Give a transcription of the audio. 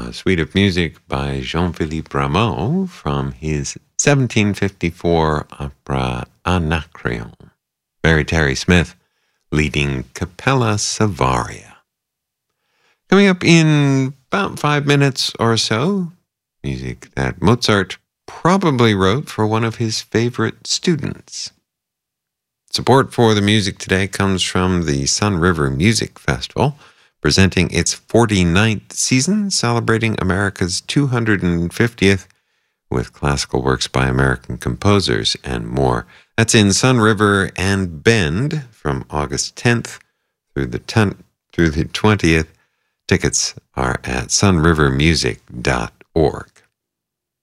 A suite of music by Jean-Philippe Rameau from his 1754 opera Anacreon. Mary Terry Smith leading Capella Savaria. Coming up in about 5 minutes or so, music that Mozart probably wrote for one of his favorite students. Support for the music today comes from the Sun River Music Festival, presenting its 49th season, celebrating America's 250th with classical works by American composers and more. That's in Sun River and Bend from August 10th through the 20th. Tickets are at sunrivermusic.org.